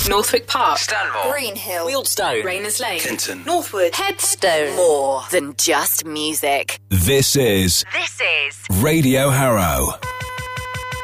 Northwick Park, Stanmore, Greenhill, Wealdstone, Rayners Lane, Kenton, Northwood, Headstone. More than just music. This is This is Radio Harrow.